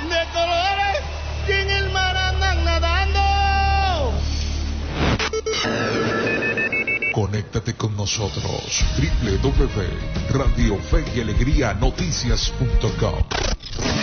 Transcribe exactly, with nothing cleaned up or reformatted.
de colores y en el mar andan nadando. Conéctate con nosotros, doble u doble u doble u punto radio fe y alegría noticias punto com.